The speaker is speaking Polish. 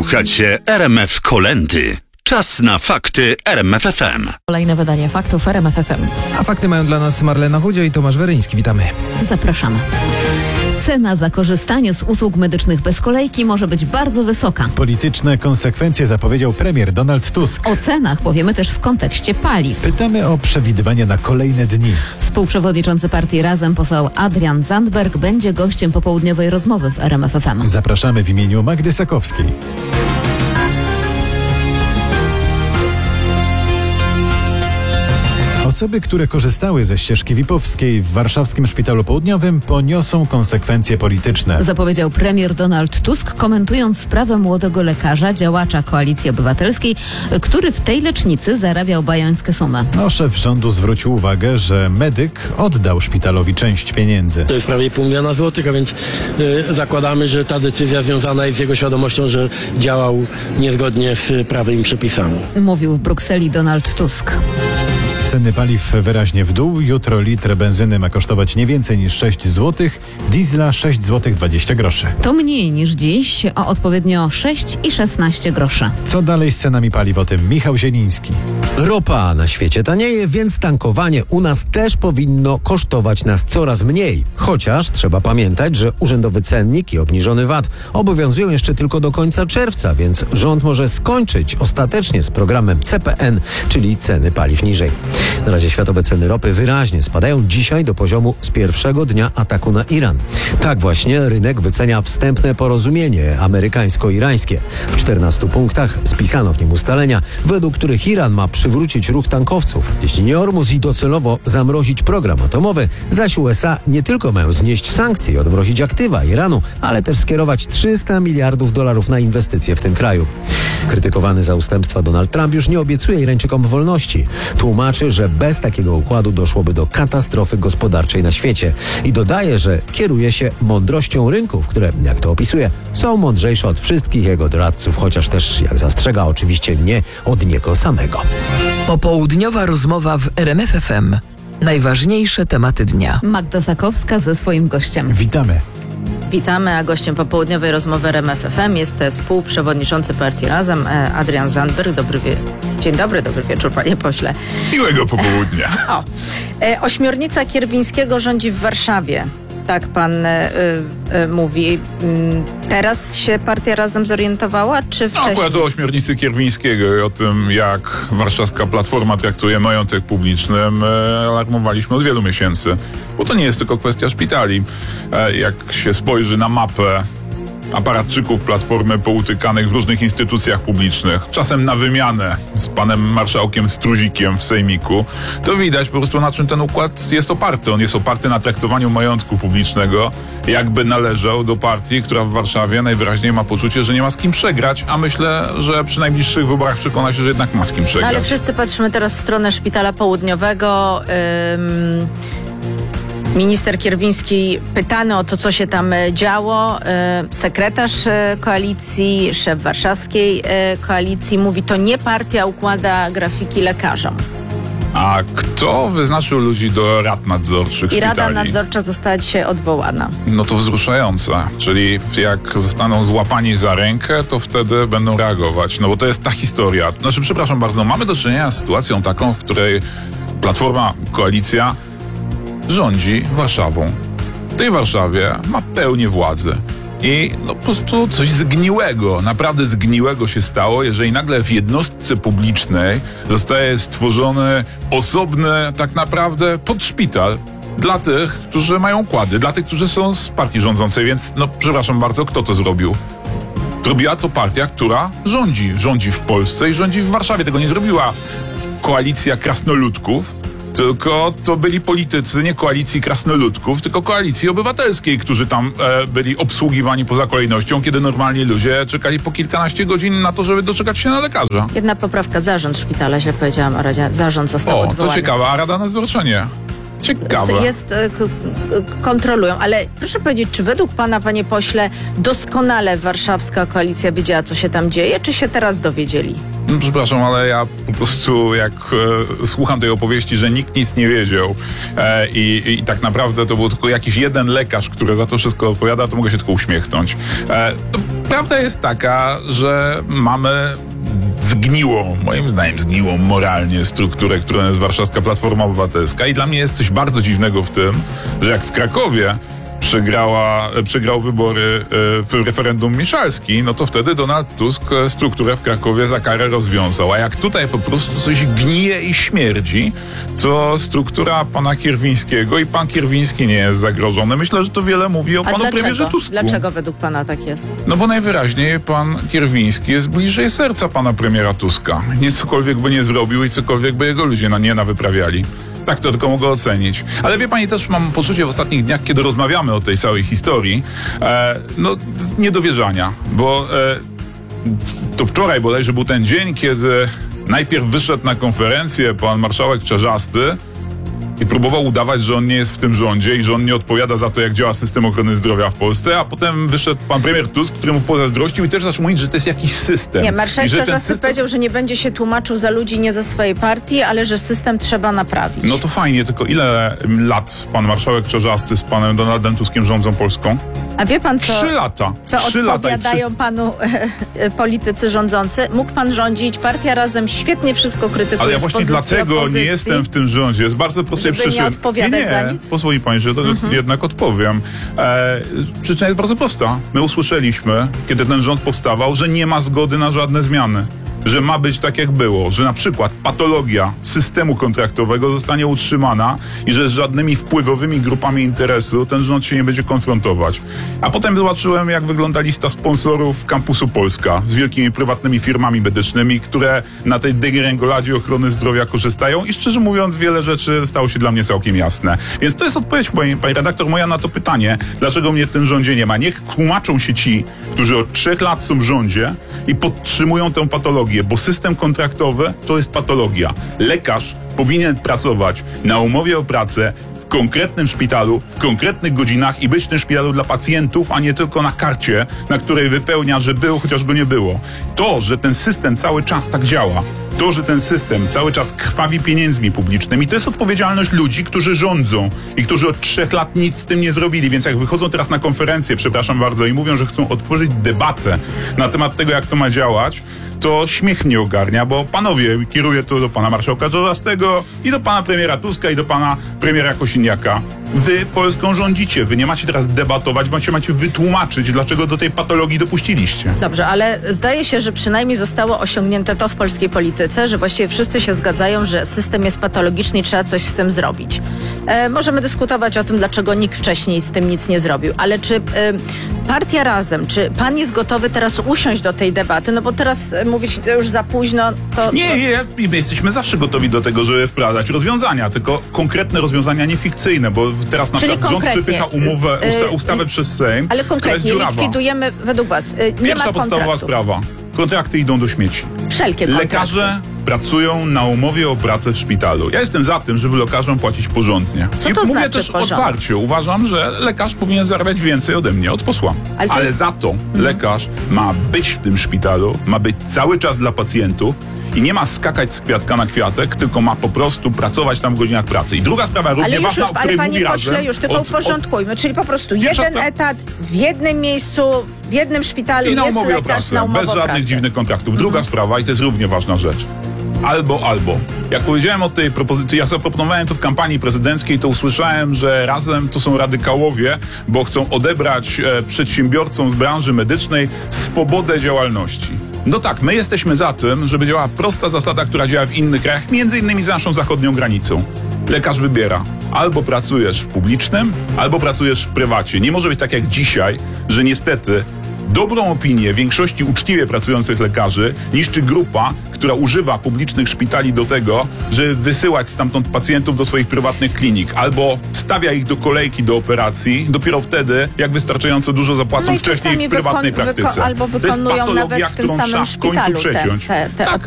Słuchacie RMF Kolędy. Czas na fakty RMF FM. Kolejne wydanie faktów RMF FM. A fakty mają dla nas Marlena Chudzio i Tomasz Weryński. Witamy. Zapraszamy. Cena za korzystanie z usług medycznych bez kolejki może być bardzo wysoka. Polityczne konsekwencje zapowiedział premier Donald Tusk. O cenach powiemy też w kontekście paliw. Pytamy o przewidywania na kolejne dni. Współprzewodniczący partii Razem poseł Adrian Zandberg będzie gościem popołudniowej rozmowy w RMF FM. Zapraszamy w imieniu Magdy Sakowskiej. Osoby, które korzystały ze ścieżki VIP-owskiej w warszawskim Szpitalu Południowym, poniosą konsekwencje polityczne. Zapowiedział premier Donald Tusk, komentując sprawę młodego lekarza, działacza Koalicji Obywatelskiej, który w tej lecznicy zarabiał bajońskie sumy. Szef rządu zwrócił uwagę, że medyk oddał szpitalowi część pieniędzy. To jest prawie 500 000 złotych, a więc zakładamy, że ta decyzja związana jest z jego świadomością, że działał niezgodnie z prawem i przepisami. Mówił w Brukseli Donald Tusk. Ceny paliw wyraźnie w dół. Jutro litr benzyny ma kosztować nie więcej niż 6 zł, diesla 6 zł 20 groszy. To mniej niż dziś, o odpowiednio 6 i 16 groszy. Co dalej z cenami paliw? O tym Michał Zieliński. Ropa na świecie tanieje, więc tankowanie u nas też powinno kosztować nas coraz mniej. Chociaż trzeba pamiętać, że urzędowy cennik i obniżony VAT obowiązują jeszcze tylko do końca czerwca, więc rząd może skończyć ostatecznie z programem CPN, czyli ceny paliw niżej. Na razie światowe ceny ropy wyraźnie spadają dzisiaj do poziomu z pierwszego dnia ataku na Iran. Tak właśnie rynek wycenia wstępne porozumienie amerykańsko-irańskie. W 14 punktach spisano w nim ustalenia, według których Iran ma przywrócić ruch tankowców, jeśli nie Ormus, i docelowo zamrozić program atomowy, zaś USA nie tylko mają znieść sankcje i odmrozić aktywa Iranu, ale też skierować $300 miliardów na inwestycje w tym kraju. Krytykowany za ustępstwa Donald Trump już nie obiecuje Irańczykom wolności. Tłumaczy, że bez takiego układu doszłoby do katastrofy gospodarczej na świecie i dodaje, że kieruje się mądrością rynków, które, jak to opisuje, są mądrzejsze od wszystkich jego doradców, chociaż też, jak zastrzega, oczywiście nie od niego samego. Popołudniowa rozmowa w RMF FM. Najważniejsze tematy dnia. Magda Sakowska ze swoim gościem. Witamy. Witamy, a gościem popołudniowej rozmowy RMF FM jest współprzewodniczący partii Razem Adrian Zandberg. Dzień dobry, dobry wieczór, panie pośle. Miłego popołudnia. Ośmiornica Kierwińskiego rządzi w Warszawie. Tak pan mówi. Teraz się partia Razem zorientowała, czy wcześniej? Akurat o ośmiornicy Kierwińskiego i o tym, jak warszawska Platforma traktuje majątek publiczny, alarmowaliśmy od wielu miesięcy. Bo to nie jest tylko kwestia szpitali. Jak się spojrzy na mapę aparatczyków Platformy poutykanych w różnych instytucjach publicznych, czasem na wymianę z panem marszałkiem Struzikiem w sejmiku, to widać po prostu, na czym ten układ jest oparty. On jest oparty na traktowaniu majątku publicznego, jakby należał do partii, która w Warszawie najwyraźniej ma poczucie, że nie ma z kim przegrać, a myślę, że przy najbliższych wyborach przekona się, że jednak ma z kim przegrać. Ale wszyscy patrzymy teraz w stronę Szpitala Południowego. Minister Kierwiński pytany o to, co się tam działo. Sekretarz koalicji, szef warszawskiej koalicji mówi, to nie partia układa grafiki lekarzom. A kto wyznaczył ludzi do rad nadzorczych I szpitali? Rada Nadzorcza została dzisiaj odwołana. No to wzruszające. Czyli jak zostaną złapani za rękę, to wtedy będą reagować. No bo to jest ta historia. Przepraszam bardzo, mamy do czynienia z sytuacją taką, w której Platforma, koalicja rządzi Warszawą. W tej Warszawie ma pełnię władzy. I po prostu coś zgniłego, naprawdę zgniłego się stało, jeżeli nagle w jednostce publicznej zostaje stworzony osobny tak naprawdę podszpital dla tych, którzy mają układy, dla tych, którzy są z partii rządzącej. Więc przepraszam bardzo, kto to zrobił? Zrobiła to partia, która rządzi. Rządzi w Polsce i rządzi w Warszawie. Tego nie zrobiła koalicja krasnoludków, tylko to byli politycy nie koalicji krasnoludków, tylko koalicji obywatelskiej, którzy tam byli obsługiwani poza kolejnością, kiedy normalni ludzie czekali po kilkanaście godzin na to, żeby doczekać się na lekarza. Jedna poprawka, zarząd szpitala, źle powiedziałam, a zarząd został odwołany. To ciekawe, a Rada Nadzorcza nie. Ciekawe. Kontrolują, ale proszę powiedzieć, czy według pana, panie pośle, doskonale warszawska koalicja wiedziała, co się tam dzieje, czy się teraz dowiedzieli? No, przepraszam, ale ja po prostu jak słucham tej opowieści, że nikt nic nie wiedział i tak naprawdę to był tylko jakiś jeden lekarz, który za to wszystko odpowiada, to mogę się tylko uśmiechnąć. Prawda jest taka, że mamy moim zdaniem zgniłą moralnie strukturę, którą jest Warszawska Platforma Obywatelska i dla mnie jest coś bardzo dziwnego w tym, że jak w Krakowie przegrał wybory w referendum miszalski, no to wtedy Donald Tusk strukturę w Krakowie za karę rozwiązał. A jak tutaj po prostu coś gnije i śmierdzi, to struktura pana Kierwińskiego i pan Kierwiński nie jest zagrożony. Myślę, że to wiele mówi o panu premierze Tusku. Dlaczego według pana tak jest? No bo najwyraźniej pan Kierwiński jest bliżej serca pana premiera Tuska. Nie cokolwiek by nie zrobił i cokolwiek by jego ludzie nie nawyprawiali. Tak to tylko mogę ocenić. Ale wie pani, też mam poczucie w ostatnich dniach, kiedy rozmawiamy o tej całej historii, niedowierzania, bo to wczoraj bodajże był ten dzień, kiedy najpierw wyszedł na konferencję pan marszałek Czarzasty i próbował udawać, że on nie jest w tym rządzie i że on nie odpowiada za to, jak działa system ochrony zdrowia w Polsce, a potem wyszedł pan premier Tusk, któremu pozazdrościł i też zaczął mówić, że to jest jakiś system. Nie, marszałek Czarzasty powiedział, że nie będzie się tłumaczył za ludzi nie ze swojej partii, ale że system trzeba naprawić. No to fajnie, tylko ile lat pan marszałek Czarzasty z panem Donaldem Tuskiem rządzą Polską? A wie pan co? 3 lata. Co 3 odpowiadają panu politycy rządzący? Mógł pan rządzić, partia Razem świetnie wszystko krytykuje. Ale ja właśnie dlatego opozycji. nie jestem w tym rządzie. Jest bardzo prostej Żeby nie odpowiadać za nic? Pozwoli pani, że to jednak odpowiem. Przyczyna jest bardzo prosta. My usłyszeliśmy, kiedy ten rząd powstawał, że nie ma zgody na żadne zmiany. Że ma być tak, jak było, że na przykład patologia systemu kontraktowego zostanie utrzymana i że z żadnymi wpływowymi grupami interesu ten rząd się nie będzie konfrontować. A potem zobaczyłem, jak wygląda lista sponsorów Kampusu Polska z wielkimi prywatnymi firmami medycznymi, które na tej degrengoladzie ochrony zdrowia korzystają i szczerze mówiąc wiele rzeczy stało się dla mnie całkiem jasne. Więc to jest odpowiedź, pani redaktor, moja na to pytanie, dlaczego mnie w tym rządzie nie ma. Niech tłumaczą się ci, którzy od 3 lat są w rządzie i podtrzymują tę patologię, bo system kontraktowy to jest patologia. Lekarz powinien pracować na umowie o pracę w konkretnym szpitalu, w konkretnych godzinach i być w tym szpitalu dla pacjentów, a nie tylko na karcie, na której wypełnia, że był, chociaż go nie było. To, że ten system cały czas tak działa, to, że ten system cały czas krwawi pieniędzmi publicznymi, to jest odpowiedzialność ludzi, którzy rządzą i którzy od 3 lat nic z tym nie zrobili. Więc jak wychodzą teraz na konferencję, przepraszam bardzo, i mówią, że chcą otworzyć debatę na temat tego, jak to ma działać, to śmiech mnie ogarnia, bo panowie, kieruję to do pana marszałka Czarzastego i do pana premiera Tuska i do pana premiera Kosiniaka. Wy Polską rządzicie, wy nie macie teraz debatować, macie wytłumaczyć, dlaczego do tej patologii dopuściliście. Dobrze, ale zdaje się, że przynajmniej zostało osiągnięte to w polskiej polityce, że właściwie wszyscy się zgadzają, że system jest patologiczny i trzeba coś z tym zrobić. Możemy dyskutować o tym, dlaczego nikt wcześniej z tym nic nie zrobił, ale czy partia Razem, czy pan jest gotowy teraz usiąść do tej debaty? No bo teraz mówić to już za późno, to... Nie, my jesteśmy zawsze gotowi do tego, żeby wprowadzać rozwiązania, tylko konkretne rozwiązania, nie fikcyjne, bo teraz na przykład rząd przypycha ustawę przez Sejm, ale konkretnie likwidujemy według was. Pierwsza podstawowa sprawa. Kontrakty idą do śmieci. Wszelkie kontrakty. Lekarze pracują na umowie o pracę w szpitalu. Ja jestem za tym, żeby lekarzom płacić porządnie. Co I to mówię znaczy też porządnie? otwarcie. Uważam, że lekarz powinien zarabiać więcej ode mnie, od posła. Ale za to lekarz ma być w tym szpitalu, ma być cały czas dla pacjentów i nie ma skakać z kwiatka na kwiatek, tylko ma po prostu pracować tam w godzinach pracy. I druga sprawa równie ważna, o której mówi Razem. Ale już tylko uporządkujmy, czyli po prostu jeden etat w jednym miejscu, w jednym szpitalu i na jest umowie o lekarz pracę, na umowę bez o żadnych pracę. dziwnych kontraktów. Druga sprawa, i to jest równie ważna rzecz. Albo. Jak powiedziałem o tej propozycji, ja zaproponowałem to w kampanii prezydenckiej, to usłyszałem, że Razem to są radykałowie, bo chcą odebrać przedsiębiorcom z branży medycznej swobodę działalności. No tak, my jesteśmy za tym, żeby działała prosta zasada, która działa w innych krajach, między innymi za naszą zachodnią granicą. Lekarz wybiera. Albo pracujesz w publicznym, albo pracujesz w prywacie. Nie może być tak jak dzisiaj, że niestety dobrą opinię większości uczciwie pracujących lekarzy niszczy grupa, która używa publicznych szpitali do tego, żeby wysyłać stamtąd pacjentów do swoich prywatnych klinik, albo wstawia ich do kolejki do operacji dopiero wtedy, jak wystarczająco dużo zapłacą No i wcześniej w prywatnej praktyce. albo wykonują to jest patologia, nawet w tym którą samym trzeba w końcu szpitalu przeciąć. te Tak,